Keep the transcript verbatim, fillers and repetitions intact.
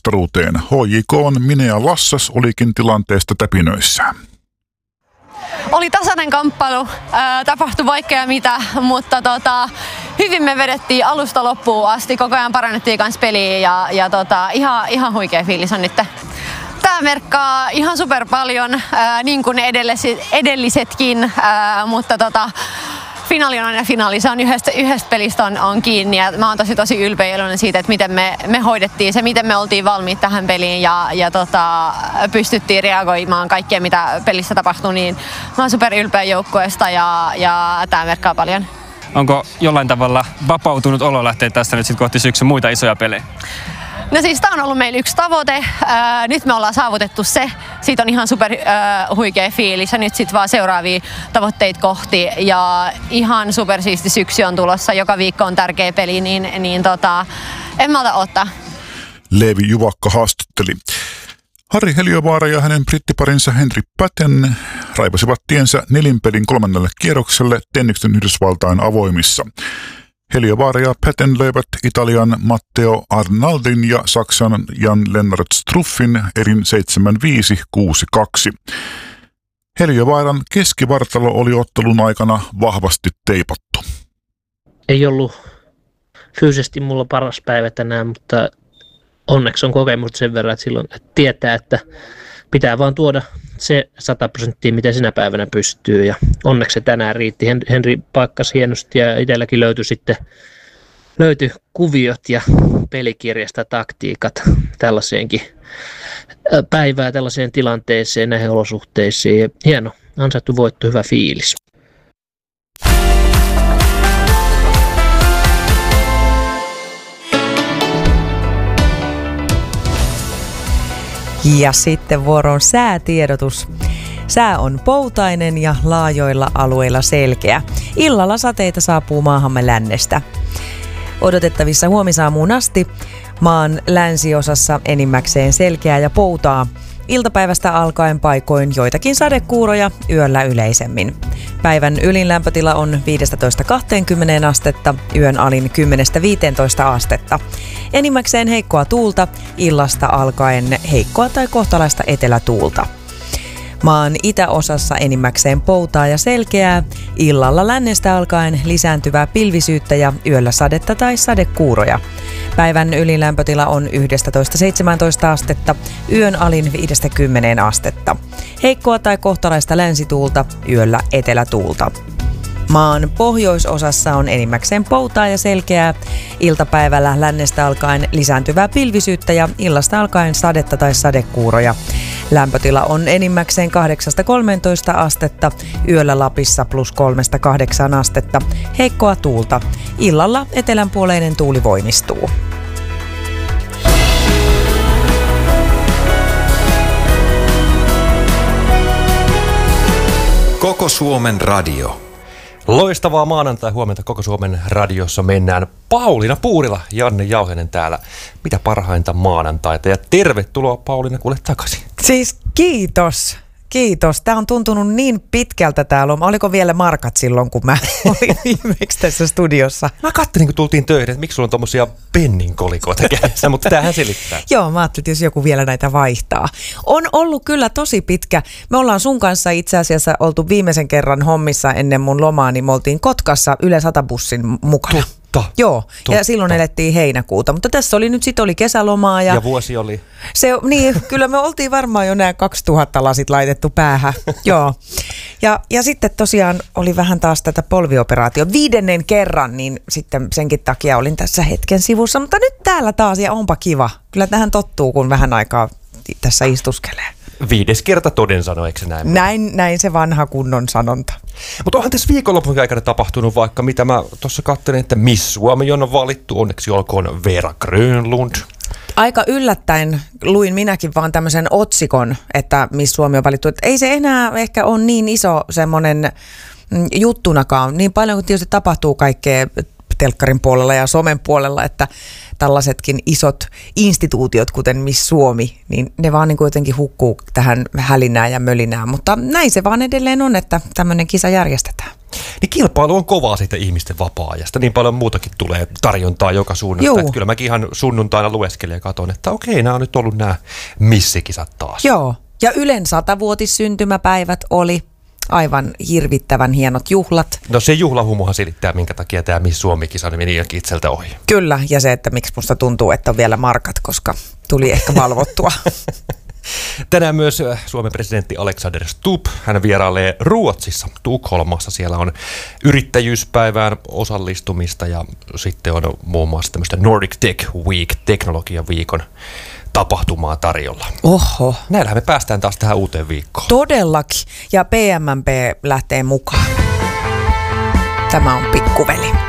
mestaruuteen. H J K:n Minea Lassas olikin tilanteesta täpinöissään. Oli tasainen kamppailu, ää, tapahtui vaikea mitä, mutta tota, hyvin me vedettiin alusta loppuun asti, koko ajan parannettiin kans peliä ja, ja tota, ihan, ihan huikea fiilis on nyt. Tää merkkaa ihan super paljon, ää, niin kuin ne edellisetkin, ää, mutta tota, finaali on aina finaali. Se on yhdestä, yhdestä pelistä on, on kiinni ja mä oon tosi tosi ylpeä ja iloinen siitä, että miten me, me hoidettiin se, miten me oltiin valmiit tähän peliin ja, ja tota, pystyttiin reagoimaan kaikkeen, mitä pelissä tapahtui. Niin mä oon super ylpeä joukkueesta ja, ja tää merkkaa paljon. Onko jollain tavalla vapautunut olo lähteä tästä nyt sit kohti syksyn muita isoja pelejä? No siis tää on ollut meillä yksi tavoite. Ää, nyt me ollaan saavutettu se. Siitä on ihan super ää, huikea fiilis ja nyt sit vaan seuraavia tavoitteita kohti. Ja ihan super siisti syksy on tulossa. Joka viikko on tärkeä peli, niin, niin tota, en malta ottaa. Leevi Juvakka haastatteli. Harri Heliövaara ja hänen brittiparinsa Henry Patten raivasivat tiensä nelinpelin kolmannelle kierrokselle tenniksen Yhdysvaltain avoimissa. Heliövaara ja Patten löivät Italian Matteo Arnaldin ja Saksan Jan-Lennart Struffin erin seitsemän viisi kuusi kaksi. Heliövaaran keskivartalo oli ottelun aikana vahvasti teipattu. Ei ollut fyysisesti mulla paras päivä tänään, mutta onneksi on kokemusta sen verran, että silloin että tietää, että pitää vaan tuoda se sata prosenttia, mitä sinä päivänä pystyy. Ja onneksi se tänään riitti. Henri paikkasi hienosti ja itselläkin löytyi sitten löytyi kuviot ja pelikirjasta taktiikat tällaiseenkin päivää, tällaiseen tilanteeseen, näihin olosuhteisiin. Hieno, ansaittu voitto, hyvä fiilis. Ja sitten vuoron säätiedotus. Sää on poutainen ja laajoilla alueilla selkeä. Illalla sateita saapuu maahamme lännestä. Odotettavissa huomisaamuun asti maan länsiosassa enimmäkseen selkeää ja poutaa. Iltapäivästä alkaen paikoin joitakin sadekuuroja, yöllä yleisemmin. Päivän ylin lämpötila on viisitoista kaksikymmentä astetta, yön alin kymmenestä viiteentoista astetta. Enimmäkseen heikkoa tuulta, illasta alkaen heikkoa tai kohtalaista etelätuulta. Maan itäosassa enimmäkseen poutaa ja selkeää, illalla lännestä alkaen lisääntyvää pilvisyyttä ja yöllä sadetta tai sadekuuroja. Päivän ylin lämpötila on yksitoista seitsemäntoista astetta, yön alin viidestä kymmeneen astetta. Heikkoa tai kohtalaista länsituulta, yöllä etelätuulta. Maan pohjoisosassa on enimmäkseen poutaa ja selkeää, iltapäivällä lännestä alkaen lisääntyvää pilvisyyttä ja illasta alkaen sadetta tai sadekuuroja. Lämpötila on enimmäkseen kahdeksasta kolmeentoista astetta, yöllä Lapissa plus kolmesta kahdeksaan astetta, heikkoa tuulta. Illalla etelänpuoleinen tuuli voimistuu. Koko Suomen radio. Loistavaa maanantai huomenta Koko Suomen radiossa mennään. Pauliina Puurila, Janne Jauhenen täällä. Mitä parhainta maanantaita ja tervetuloa Pauliina kuule takaisin. Siis kiitos. Kiitos. Tämä on tuntunut niin pitkältä täällä. Oliko vielä markat silloin, kun mä olin viimeksi tässä studiossa? Mä katselin, kun tultiin töihin, että miksi sulla on tommosia penninkolikoita kädessä, mutta tämähän selittää. Joo, mä ajattelin, että jos joku vielä näitä vaihtaa. On ollut kyllä tosi pitkä. Me ollaan sun kanssa itse asiassa oltu viimeisen kerran hommissa ennen mun lomaa, niin me oltiin Kotkassa Yle sata bussin mukana. Totta. Joo, Totta. Ja silloin elettiin heinäkuuta, mutta tässä oli nyt sit oli kesälomaa. Ja, ja vuosi oli? Se, niin, kyllä me oltiin varmaan jo nämä kaksituhatta lasit laitettu päähän. Joo. Ja, ja sitten tosiaan oli vähän taas tätä polvioperaatio viidennen kerran, niin sitten senkin takia olin tässä hetken sivussa. Mutta nyt täällä taas ja onpa kiva. Kyllä tähän tottuu, kun vähän aikaa tässä istuskelee. Viides kerta toden sanoo, eikö se näin? Näin, näin se vanha kunnon sanonta. Mutta onhan tässä viikonlopun aikana tapahtunut vaikka mitä mä tuossa katselin, että Miss Suomi on valittu, onneksi olkoon Veera Grönlund. Aika yllättäen luin minäkin vaan tämmöisen otsikon, että Miss Suomi on valittu. Että ei se enää ehkä ole niin iso semmoinen juttunakaan. Niin paljon kuin tietysti tapahtuu kaikkea telkkarin puolella ja somen puolella, että tällaisetkin isot instituutiot, kuten Miss Suomi, niin ne vaan niin kuin jotenkin hukkuu tähän hälinään ja mölinään. Mutta näin se vaan edelleen on, että tämmöinen kisa järjestetään. Niin kilpailu on kovaa siitä ihmisten vapaa-ajasta. Niin paljon muutakin tulee tarjontaa joka suunnasta. Että kyllä mäkin ihan sunnuntaina lueskelin ja katson, että okei, nämä on nyt ollut nämä missikisat taas. Joo, ja Ylen satavuotissyntymäpäivät oli aivan hirvittävän hienot juhlat. No se juhlahumuhan selittää, minkä takia tämä Miss Suomi-kisa meni itseltä ohi. Kyllä, ja se, että miksi musta tuntuu, että on vielä markat, koska tuli ehkä valvottua. Tänään myös Suomen presidentti Alexander Stubb, hän vierailee Ruotsissa, Tukholmassa. Siellä on yrittäjyyspäivään osallistumista ja sitten on muun muassa tämmöistä Nordic Tech Week, teknologian viikon tapahtumaa tarjolla. Oho. Näillähän me päästään taas tähän uuteen viikkoon. Todellakin. Ja P M M P lähtee mukaan. Tämä on Pikkuveli.